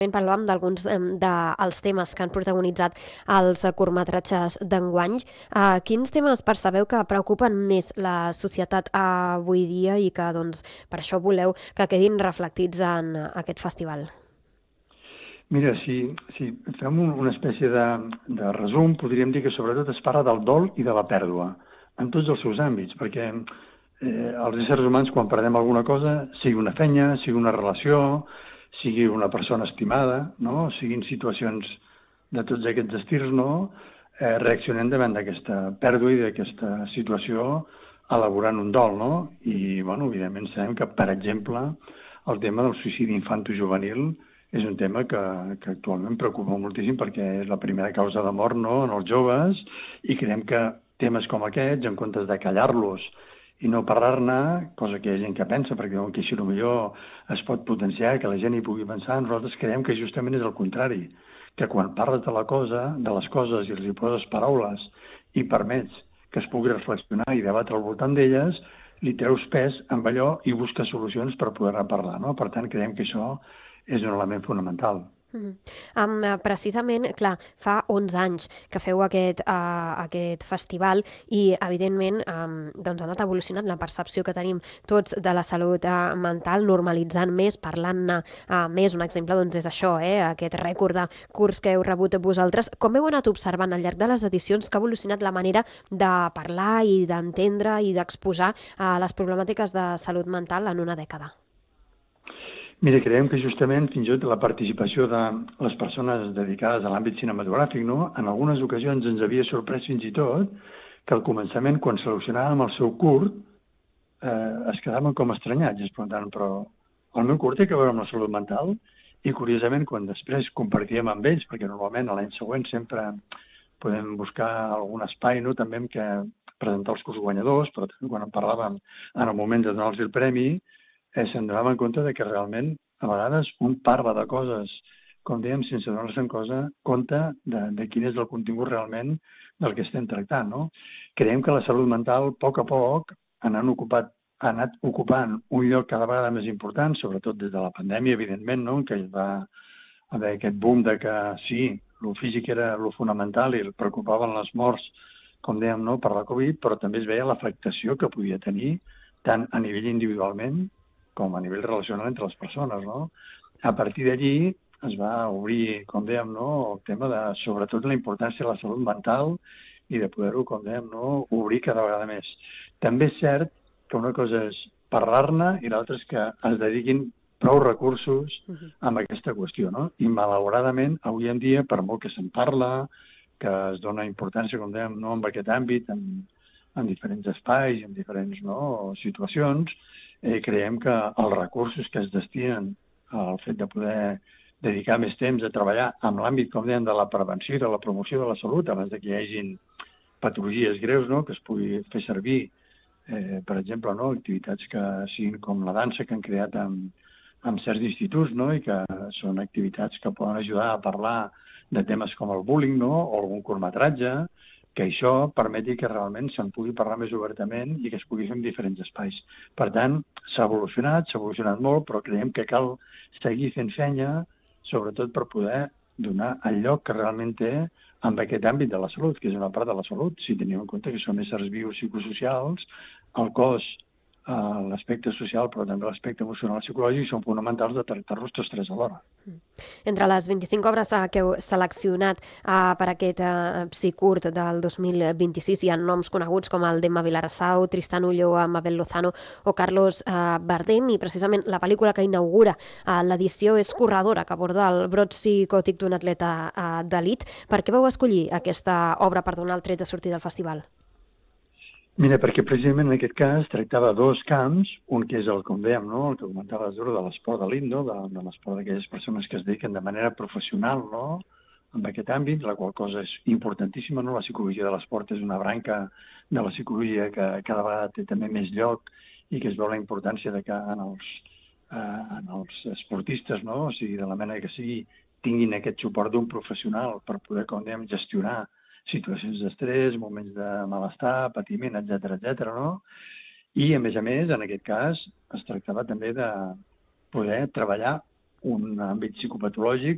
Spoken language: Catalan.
Parlàvem d'alguns dels temes que han protagonitzat els curtmetratges d'enguany. Quins temes percebeu que preocupen més la societat avui dia i que doncs, per això voleu que quedin reflectits en aquest festival? Mira, si fem una espècie de resum, podríem dir que sobretot es parla del dol i de la pèrdua, en tots els seus àmbits, perquè els éssers humans, quan perdem alguna cosa, sigui una feina, sigui una relació, sigui una persona estimada, no? Siguin situacions de tots aquests estils, no? Reaccionem davant d'aquesta pèrdua i d'aquesta situació elaborant un dol, no? I, bueno, evidentment sabem que, per exemple, el tema del suïcidi infantojuvenil és un tema que actualment preocupa moltíssim perquè és la primera causa de mort, no?, en els joves, i creiem que temes com aquests, en comptes de callar-los i no parlar-ne, cosa que hi ha gent que pensa, perquè diuen que així potser es pot potenciar, que la gent hi pugui pensar, nosaltres creiem que justament és el contrari, que quan parles de la cosa, de les coses i els hi poses paraules i permets que es pugui reflexionar i debatre al voltant d'elles, li treus pes amb allò i busques solucions per poder-ne parlar, no? Per tant, creiem que això és un element fonamental. Precisament, clar, fa 11 anys que feu aquest festival i, evidentment, doncs ha anat evolucionant la percepció que tenim tots de la salut mental, normalitzant més, parlant-ne més. Un exemple doncs, és això, aquest rècord de curs que heu rebut vosaltres. Com heu anat observant al llarg de les edicions que ha evolucionat la manera de parlar i d'entendre i d'exposar les problemàtiques de salut mental en una dècada? Mira, creiem que justament fins i tot la participació de les persones dedicades a l'àmbit cinematogràfic, no?, en algunes ocasions ens havia sorprès fins i tot que al començament, quan seleccionàvem el seu curt, es quedaven com estranyats, es preguntaven, però el meu curt té a veure amb la salut mental? I curiosament, quan després compartíem amb ells, perquè normalment a l'any següent sempre podem buscar algun espai, no?, també en què presentar els curts guanyadors, però també quan en parlàvem en el moment de donar-los el premi, se'n donaven compte de que realment a vegades un parla de coses, com dèiem, sense donar-se compte de quin és el contingut realment del que estem tractant, no? Creiem que la salut mental, a poc, ha anat ocupant un lloc cada vegada més important, sobretot des de la pandèmia, evidentment, no?, que va haver aquest boom de que sí, el físic era el fonamental i el preocupaven les morts, com dèiem, no?, per la Covid, però també es veia l'afectació que podia tenir tant a nivell individualment com a nivell relacional entre les persones, no? A partir d'allí es va obrir, com dèiem, no?, el tema de, sobretot, la importància de la salut mental i de poder-ho, com dèiem, no?, obrir cada vegada més. També és cert que una cosa és parlar-ne i l'altra és que es dediquin prou recursos amb aquesta qüestió, no? I malauradament, avui en dia, per molt que se'n parla, que es dona importància, com dèiem, no?, en aquest àmbit, en diferents espais, en diferents, no?, situacions, creiem que els recursos que es destinen al fet de poder dedicar més temps a treballar en l'àmbit, com dèiem, de la prevenció i de la promoció de la salut, abans de que hi hagin patologies greus, no?, que es pugui fer servir, per exemple, no?, activitats que siguin com la dansa que han creat en certs instituts, no?, i que són activitats que poden ajudar a parlar de temes com el bullying, no?, o algun curtmetratge, que això permeti que realment se'n pugui parlar més obertament i que es pugui fer en diferents espais. Per tant, s'ha evolucionat molt, però creiem que cal seguir fent feina, sobretot per poder donar el lloc que realment té amb aquest àmbit de la salut, que és una part de la salut, si tenim en compte que som éssers vius psicosocials, el cos, l'aspecte social, però també l'aspecte emocional i psicològic són fonamentals de tractar-los tots tres alhora. Entre les 25 obres que heu seleccionat per aquest psicurt del 2026 hi ha noms coneguts com el d'Emma Vilarassau, Tristan Ulloa, Mabel Lozano o Carlos Bardem, i precisament la pel·lícula que inaugura l'edició és Corredora, que aborda el brot psicòtic d'un atleta d'elit. Per què vau escollir aquesta obra per donar el tret de sortida al festival? Mira, perquè precisament en aquest cas tractava dos camps, un que és el, com dèiem, no?, el que comentaves, de l'esport d'elit, no?, de l'esport d'aquelles persones que es dediquen de manera professional, no?, en aquest àmbit, la qual cosa és importantíssima, no?, la psicologia de l'esport és una branca de la psicologia que cada vegada té també més lloc i que es veu la importància de que en els esportistes, no?, o sigui, de la mena que sigui, tinguin aquest suport d'un professional per poder, com dèiem, gestionar situacions d'estrès, moments de malestar, patiment, etc., no? I, a més, en aquest cas, es tractava també de poder treballar un àmbit psicopatològic